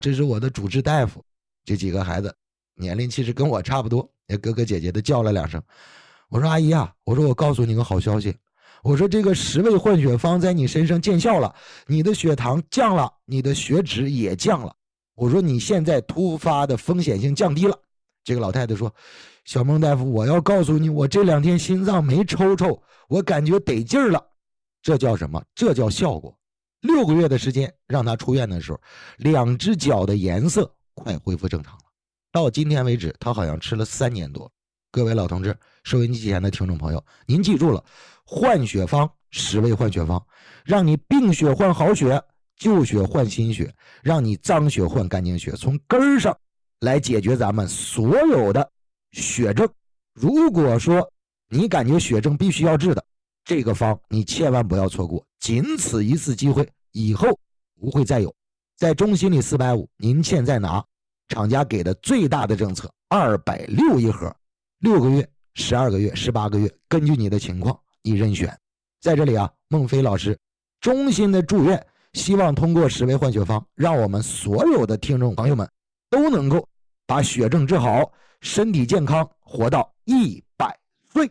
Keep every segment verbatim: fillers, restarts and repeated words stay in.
这是我的主治大夫。这几个孩子年龄其实跟我差不多，也哥哥姐姐的叫了两声。我说阿姨啊，我说我告诉你个好消息，我说这个十味换血方在你身上见效了，你的血糖降了，你的血脂也降了，我说你现在突发的风险性降低了。这个老太太说，小孟大夫，我要告诉你，我这两天心脏没抽抽，我感觉得劲儿了。这叫什么？这叫效果。六个月的时间让她出院的时候，两只脚的颜色快恢复正常了。到今天为止，她好像吃了三年多。各位老同志，收音机前的听众朋友，您记住了，换血方，十味换血方，让你病血换好血，旧血换新血，让你脏血换干净血，从根儿上来解决咱们所有的血症。如果说你感觉血症必须要治的，这个方你千万不要错过，仅此一次机会，以后不会再有。在中心里四百五，您现在拿厂家给的最大的政策二百六一盒，六个月、十二个月、十八个月，根据你的情况你任选。在这里啊，孟非老师衷心的祝愿，希望通过十味换血方，让我们所有的听众朋友们都能够把血症治好，身体健康，活到一百岁。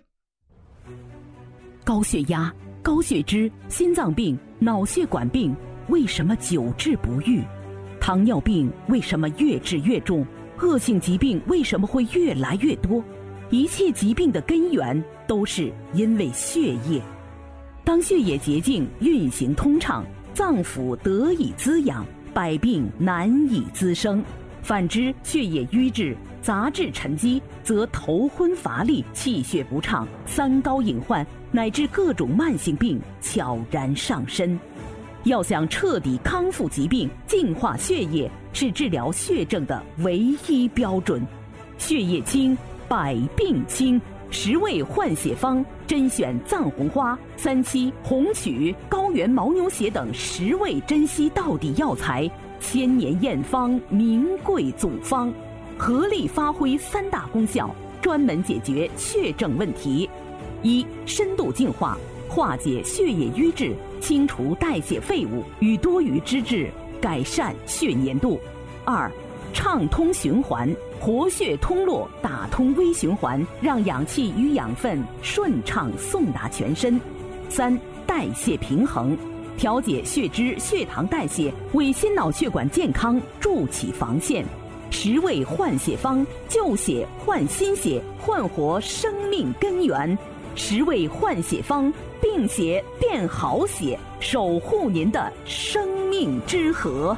高血压、高血脂、心脏病、脑血管病为什么久治不愈？糖尿病为什么越治越重？恶性疾病为什么会越来越多？一切疾病的根源都是因为血液。当血液洁净运行通畅，脏腑得以滋养，百病难以滋生。反之，血液瘀滞、杂质沉积，则头昏乏力、气血不畅、三高隐患乃至各种慢性病悄然上身。要想彻底康复疾病、净化血液，是治疗血症的唯一标准。血液清，百病清。十味换血方甄选藏红花、三七、红曲、高原牦牛血等十味珍稀到底药材，千年验方，名贵祖方，合力发挥三大功效，专门解决血症问题。一、深度净化，化解血液瘀滞，清除代谢废物与多余脂质，改善血粘度。二、畅通循环，活血通络，打通微循环，让氧气与养分顺畅送达全身。三、代谢平衡，调节血脂血糖代谢，为心脑血管健康筑起防线。十味换血方，旧血换新血，焕活生命根源。十味换血方，病血变好血，守护您的生命之河。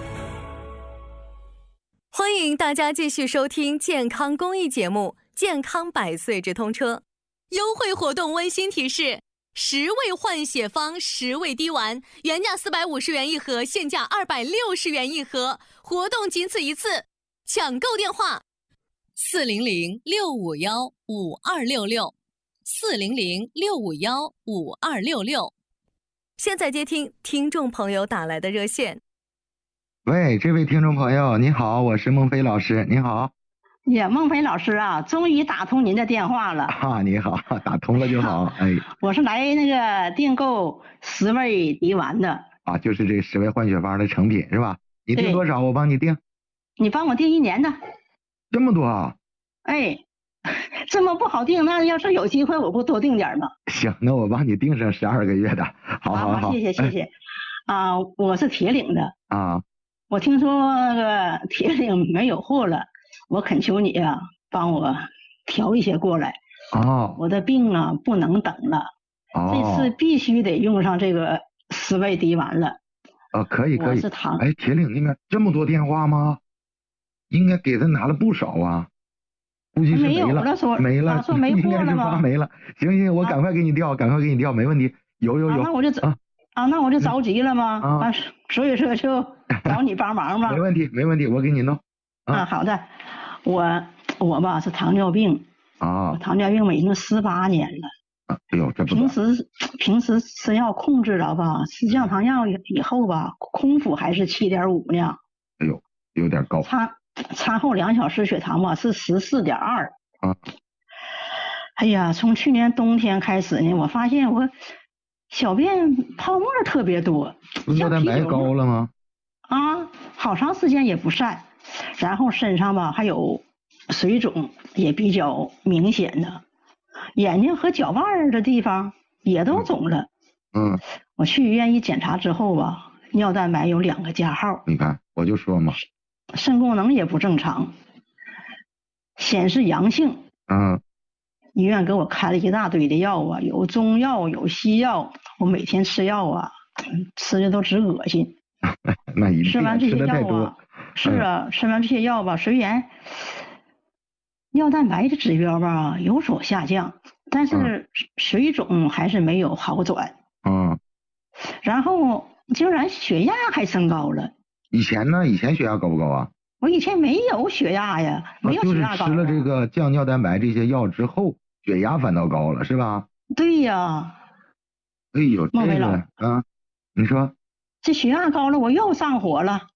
欢迎大家继续收听健康公益节目《健康百岁直通车》，优惠活动温馨提示：十味换血方十味滴丸，原价四百五十元一盒，现价二百六十元一盒，活动仅此一次，抢购电话：四零零六五幺五二六六，四零零六五幺五二六六。现在接听听众朋友打来的热线。 喂，这位听众朋友，你好，我是孟非老师，你好。 也孟非老师啊，终于打通您的电话了啊！你好，打通了就好。哎， 我是来那个订购十味滴丸的啊，就是这十味换血方的成品是吧？你订多少？我帮你订。 你帮我订一年的。 这么多啊？ 哎，这么不好订，那要是有机会，我不多订点吗？ 行，那我帮你订上十二个月的。好好好， 谢谢谢谢。 哎、 啊，我是铁岭的啊。 我听说那个铁岭没有货了，我恳求你啊，帮我调一些过来。 哦， 我的病啊不能等了， 哦， 这次必须得用上这个十味滴丸了。 哦，可以可以。 我是糖。 哎，铁岭那边这么多电话吗？应该给他拿了不少啊，估计是没了。 没有了说没了， 说没货了吗？ 应该是发没了。行行，我赶快给你调，啊、赶快给你调，没问题。有有有。 啊、那我就啊啊，那我就着急了吗？ 啊， 所以说就找你帮忙嘛。 没问题，没问题，我给你弄。 啊，啊好的。我我吧是糖尿病啊， 我糖尿病我已经十八年了。 啊，哎呦，这不平时平时吃药控制了吧，吃降糖药以后吧，空腹还是七点五呢。 哎呦，有点高。 餐餐后两小时血糖吧是十四点二。 啊。 哎呀，从去年冬天开始呢，我发现我小便泡沫特别多。 尿蛋白高了吗？ 啊， 好长时间也不散，然后身上吧还有水肿，也比较明显的，眼睛和脚腕儿的地方也都肿了。 嗯， 我去医院一检查之后吧，尿蛋白有两个加号， 你看我就说嘛， 肾功能也不正常，显示阳性。 嗯， 医院给我开了一大堆的药啊，有中药有西药，我每天吃药啊，吃的都直恶心。 那一吃完这些吃的太多药啊，是啊，吃完这些药吧，虽然尿蛋白的指标吧有所下降，但是水肿还是没有好转。 嗯， 然后竟然血压还升高了。 以前呢？以前血压高不高啊？ 我以前没有血压呀，没有血压高、啊就是吃了这个降尿蛋白这些药之后，血压反倒高了，是吧？ 对呀。 哎呦，这个啊，你说这血压高了，我又上火了。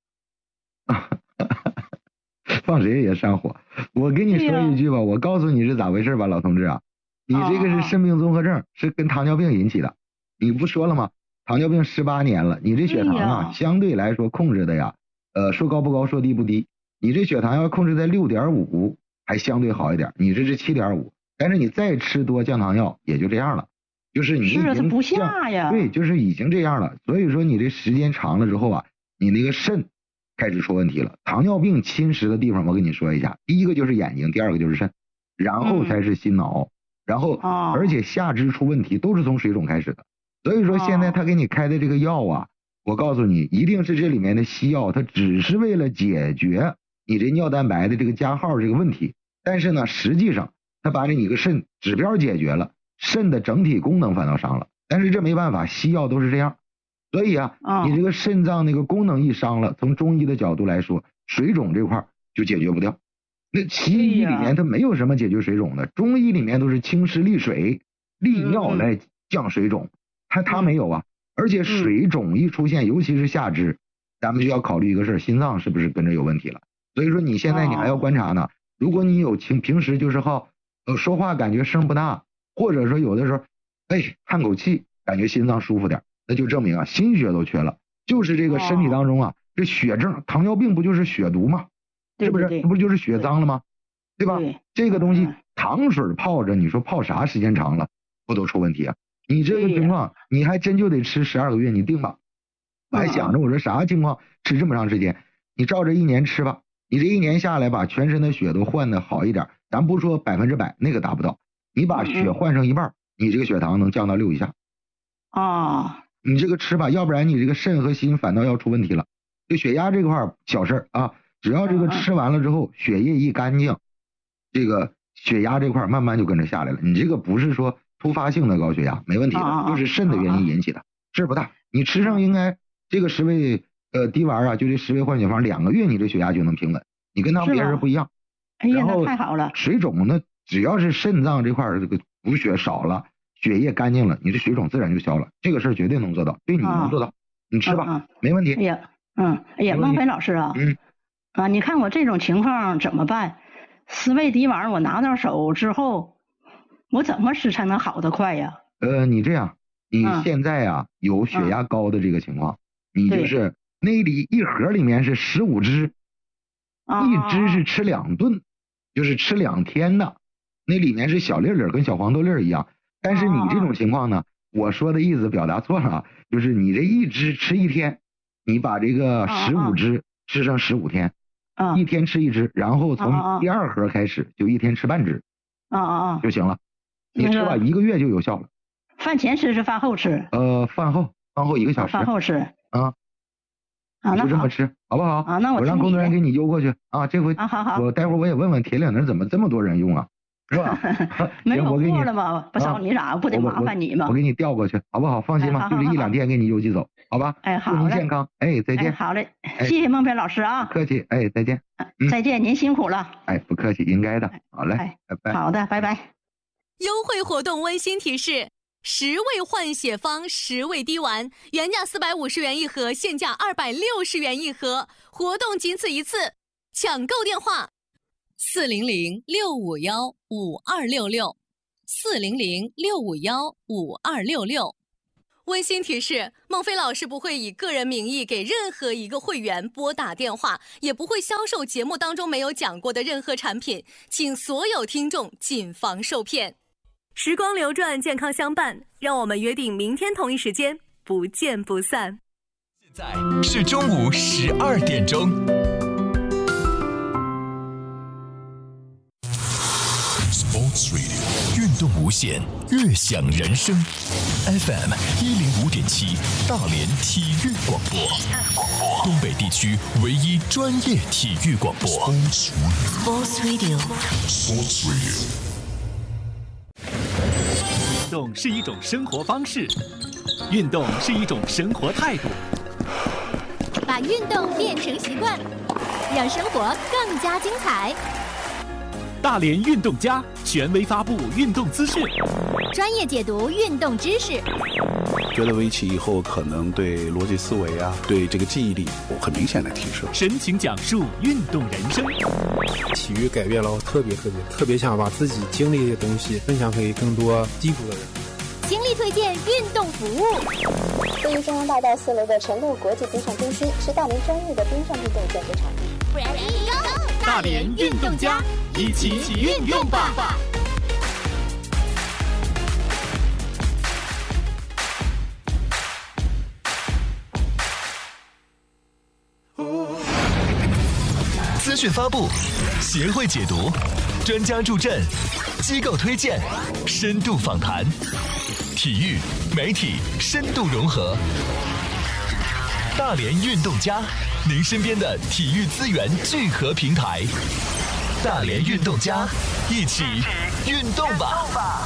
放谁也上火。我跟你说一句吧， 啊、 我告诉你是咋回事吧，老同志啊，你这个是肾病综合症，是跟糖尿病引起的。你不说了吗？糖尿病十八年了，你这血糖啊，相对来说控制的呀，呃，说高不高，说低不低。你这血糖要控制在 六点五 还相对好一点，你这是 七点五， 但是你再吃多降糖药也就这样了，就是你已经是不下呀， 对，就是已经这样了。所以说你这时间长了之后啊，你那个肾开始出问题了。糖尿病侵蚀的地方我跟你说一下，第一个就是眼睛，第二个就是肾，然后才是心脑，嗯、然后而且下肢出问题都是从水肿开始的。所以说现在他给你开的这个药啊，我告诉你，一定是这里面的西药，它只是为了解决你这尿蛋白的这个加号这个问题，但是呢，实际上它把你个肾指标解决了，肾的整体功能反倒伤了。但是这没办法，西药都是这样。所以啊，你这个肾脏那个功能一伤了，从中医的角度来说，水肿这块就解决不掉。那西医里面它没有什么解决水肿的，中医里面都是清湿利水、利尿来降水肿，它它没有啊。而且水肿一出现，尤其是下肢，咱们就要考虑一个事儿，心脏是不是跟着有问题了？所以说你现在你还要观察呢。如果你有情平时就是好呃说话感觉声不大，或者说有的时候哎叹口气感觉心脏舒服点，那就证明啊心血都缺了，就是这个身体当中啊这血症，糖尿病不就是血毒吗？是不是？这不就是血脏了吗？对吧？这个东西糖水泡着，你说泡啥时间长了不都出问题啊？你这个情况你还真就得吃十二个月，你定吧。我还想着我说啥情况吃这么长时间，你照着一年吃吧。你这一年下来把全身的血都换的好一点，咱不说百分之百，那个达不到，你把血换上一半，你这个血糖能降到六以下。 啊， 你这个吃吧，要不然你这个肾和心反倒要出问题了。这血压这块小事啊，只要这个吃完了之后，血液一干净，这个血压这块慢慢就跟着下来了。你这个不是说突发性的高血压，没问题的，就是肾的原因引起的，事不大。你吃上应该这个十味呃滴丸啊，就这十味换血方，两个月你这血压就能平稳，你跟他们别人不一样。 哎呀，那太好了。 水肿呢，只要是肾脏这块这个补血少了，血液干净了，你这水肿自然就消了，这个事儿绝对能做到，对你能做到，你吃吧，没问题。 哎呀，嗯，哎呀，孟非老师啊， 嗯， 啊，你看我这种情况怎么办？十味滴丸我拿到手之后，我怎么吃才能好得快呀？ 呃，你这样，你现在啊、嗯、有血压高的这个情况，嗯、你就是那里一盒里面是十五支，一支是吃两顿，就是吃两天的，那里面是小粒粒，跟小黄豆粒一样。但是你这种情况呢，我说的意思表达错了啊，就是你这一支吃一天，你把这个十五支吃上十五天。 啊， 一天吃一支，然后从第二盒开始就一天吃半支， 啊啊啊， 就行了。你吃吧，一个月就有效了。 饭前吃是饭后吃？ 呃，饭后，饭后一个小时。 饭后吃。 啊。 啊，那就这么吃，好不好？ 啊，那我我让工作人员给你邮过去啊。这回啊，好好， 我待会儿我也问问铁岭那怎么这么多人用啊，是吧？ 没有货了吗？ 不找你咋不得麻烦你吗？ 我给你调过去，好不好？放心吧，就是一两天给你邮寄走，好吧？ 哎，好祝您健康，哎，再见。 好嘞，谢谢孟非老师啊。 不客气，哎，再见。 再见，您辛苦了。 哎，不客气，应该的。好嘞，拜拜。 好的，拜拜。 优惠活动温馨提示：十味换血方十味滴丸，原价四百五十元一盒，现价二百六十元一盒，活动仅此一次，抢购电话：四零零六五幺五二六六，四零零六五幺五二六六。 温馨提示：孟非老师不会以个人名义给任何一个会员拨打电话，也不会销售节目当中没有讲过的任何产品，请所有听众谨防受骗。时光流转，健康相伴，让我们约定明天同一时间不见不散。 现在是中午十二点钟。Sports Radio 运动无限，悦享人生。F M 一零五点七，大连体育广播，东北地区唯一专业体育广播。Sports Radio。Sports Radio。 运动是一种生活方式，运动是一种生活态度。 把运动变成习惯，让生活更加精彩。 大连运动家权威发布运动资讯， 专业解读运动知识。 学了围棋以后，可能对逻辑思维啊，对这个记忆力有很明显的提升。 深情讲述运动人生。 体育改变了我特别特别特别想把自己经历的东西分享给更多基础的人。 倾力推荐运动服务。 位于中央大道四楼的晨露国际冰上中心是大连专业的冰上运动建设场地。 Ready go！ 大连运动家，一起一起运用吧！ 资讯发布，协会解读，专家助阵，机构推荐，深度访谈，体育媒体深度融合。大连运动家，您身边的体育资源聚合平台。大连运动家，一起运动吧！